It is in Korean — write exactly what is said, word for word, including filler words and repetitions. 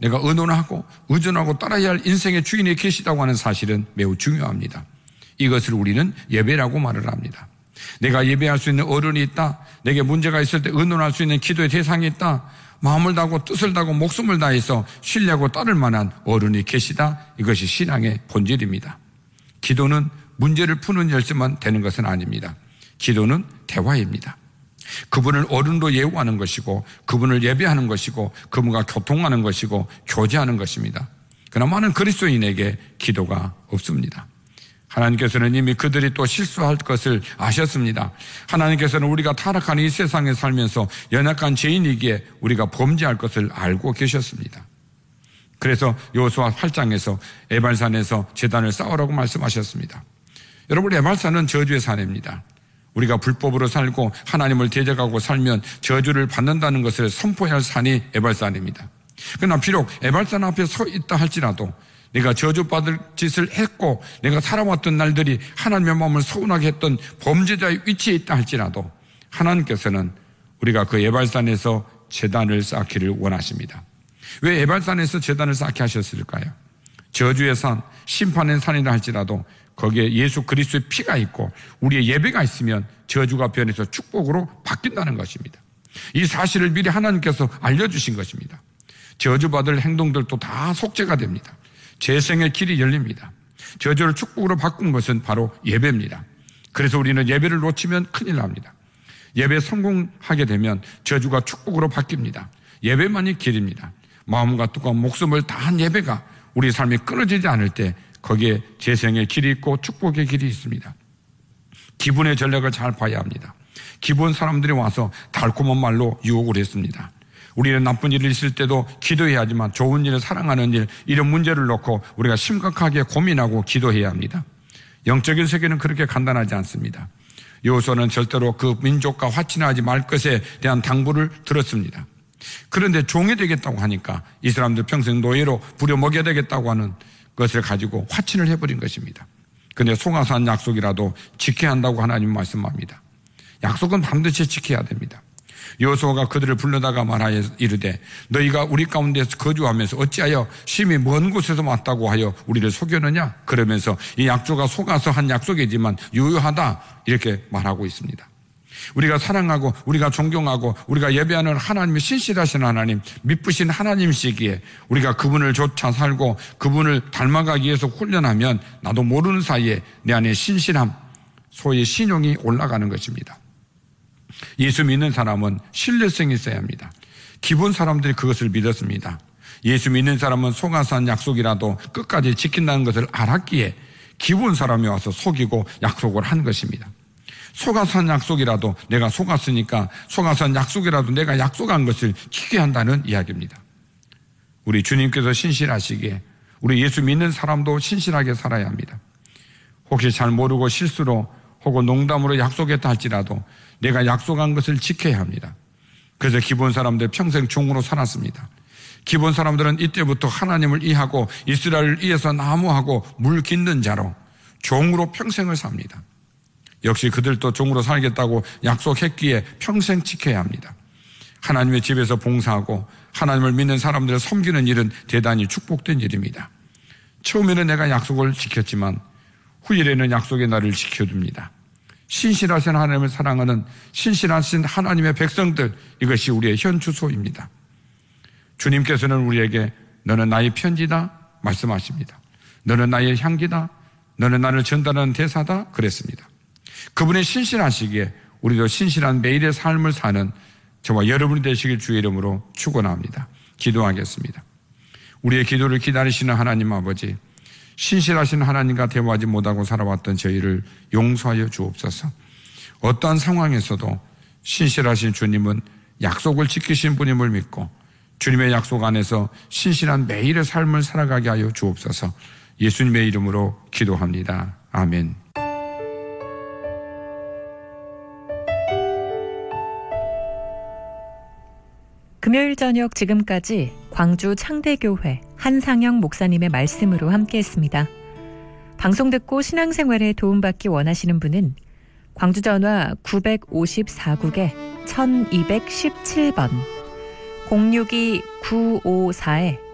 내가 의논하고 의존하고 따라야 할 인생의 주인이 계시다고 하는 사실은 매우 중요합니다. 이것을 우리는 예배라고 말을 합니다. 내가 예배할 수 있는 어른이 있다. 내게 문제가 있을 때 의논할 수 있는 기도의 대상이 있다. 마음을 다하고 뜻을 다하고 목숨을 다해서 신뢰하고 따를 만한 어른이 계시다. 이것이 신앙의 본질입니다. 기도는 문제를 푸는 열쇠만 되는 것은 아닙니다. 기도는 대화입니다. 그분을 어른으로 예우하는 것이고 그분을 예배하는 것이고 그분과 교통하는 것이고 교제하는 것입니다. 그러나 많은 그리스도인에게 기도가 없습니다. 하나님께서는 이미 그들이 또 실수할 것을 아셨습니다. 하나님께서는 우리가 타락한 이 세상에 살면서 연약한 죄인이기에 우리가 범죄할 것을 알고 계셨습니다. 그래서 여호수아 팔 장에서 에발산에서 제단을 쌓으라고 말씀하셨습니다. 여러분, 에발산은 저주의 산입니다. 우리가 불법으로 살고 하나님을 대적하고 살면 저주를 받는다는 것을 선포해야 할 산이 에발산입니다. 그러나 비록 에발산 앞에 서 있다 할지라도 내가 저주받을 짓을 했고 내가 살아왔던 날들이 하나님의 마음을 서운하게 했던 범죄자의 위치에 있다 할지라도 하나님께서는 우리가 그 에발산에서 제단을 쌓기를 원하십니다. 왜 에발산에서 제단을 쌓게 하셨을까요? 저주의 산, 심판의 산이라 할지라도 거기에 예수 그리스도의 피가 있고 우리의 예배가 있으면 저주가 변해서 축복으로 바뀐다는 것입니다. 이 사실을 미리 하나님께서 알려주신 것입니다. 저주받을 행동들도 다 속죄가 됩니다. 재생의 길이 열립니다. 저주를 축복으로 바꾼 것은 바로 예배입니다. 그래서 우리는 예배를 놓치면 큰일 납니다. 예배 성공하게 되면 저주가 축복으로 바뀝니다. 예배만이 길입니다. 마음과 뜻과 목숨을 다한 예배가 우리 삶이 끊어지지 않을 때 거기에 재생의 길이 있고 축복의 길이 있습니다. 기분의 전략을 잘 봐야 합니다. 기본 사람들이 와서 달콤한 말로 유혹을 했습니다. 우리는 나쁜 일이 있을 때도 기도해야 하지만 좋은 일을 사랑하는 일, 이런 문제를 놓고 우리가 심각하게 고민하고 기도해야 합니다. 영적인 세계는 그렇게 간단하지 않습니다. 여호수아는 절대로 그 민족과 화친하지 말 것에 대한 당부를 들었습니다. 그런데 종이 되겠다고 하니까 이 사람들 평생 노예로 부려먹여야 되겠다고 하는 것을 가지고 화친을 해버린 것입니다. 그런데 속아서 한 약속이라도 지켜야 한다고 하나님 말씀합니다. 약속은 반드시 지켜야 됩니다. 여호수아가 그들을 불러다가 말하여 이르되 너희가 우리 가운데서 거주하면서 어찌하여 심히 먼 곳에서 왔다고 하여 우리를 속였느냐? 그러면서 이 약조가 속아서 한 약속이지만 유효하다 이렇게 말하고 있습니다. 우리가 사랑하고 우리가 존경하고 우리가 예배하는 하나님이 신실하신 하나님, 미쁘신 하나님이시기에 우리가 그분을 쫓아 살고 그분을 닮아가기 위해서 훈련하면 나도 모르는 사이에 내 안에 신실함, 소위 신용이 올라가는 것입니다. 예수 믿는 사람은 신뢰성이 있어야 합니다. 기본 사람들이 그것을 믿었습니다. 예수 믿는 사람은 속아서 한 약속이라도 끝까지 지킨다는 것을 알았기에 기본 사람이 와서 속이고 약속을 한 것입니다. 속아서 한 약속이라도 내가 속았으니까 속아서 한 약속이라도 내가 약속한 것을 지켜야 한다는 이야기입니다. 우리 주님께서 신실하시기에 우리 예수 믿는 사람도 신실하게 살아야 합니다. 혹시 잘 모르고 실수로 혹은 농담으로 약속했다 할지라도 내가 약속한 것을 지켜야 합니다. 그래서 기본 사람들 평생 종으로 살았습니다. 기본 사람들은 이때부터 하나님을 이해하고 이스라엘을 위해서 나무하고 물 깃는 자로 종으로 평생을 삽니다. 역시 그들도 종으로 살겠다고 약속했기에 평생 지켜야 합니다. 하나님의 집에서 봉사하고 하나님을 믿는 사람들을 섬기는 일은 대단히 축복된 일입니다. 처음에는 내가 약속을 지켰지만 후일에는 약속의 날을 지켜줍니다. 신실하신 하나님을 사랑하는 신실하신 하나님의 백성들, 이것이 우리의 현 주소입니다. 주님께서는 우리에게 너는 나의 편지다 말씀하십니다. 너는 나의 향기다. 너는 나를 전달하는 대사다 그랬습니다. 그분의 신실하시기에 우리도 신실한 매일의 삶을 사는 저와 여러분이 되시길 주의 이름으로 축원합니다. 기도하겠습니다. 우리의 기도를 기다리시는 하나님 아버지, 신실하신 하나님과 대화하지 못하고 살아왔던 저희를 용서하여 주옵소서. 어떠한 상황에서도 신실하신 주님은 약속을 지키신 분임을 믿고 주님의 약속 안에서 신실한 매일의 삶을 살아가게 하여 주옵소서. 예수님의 이름으로 기도합니다. 아멘. 금요일 저녁 지금까지 광주 창대교회 한상영 목사님의 말씀으로 함께했습니다. 방송 듣고 신앙생활에 도움받기 원하시는 분은 광주 전화 구오사 국에 천이백십칠 번 공육이 구오사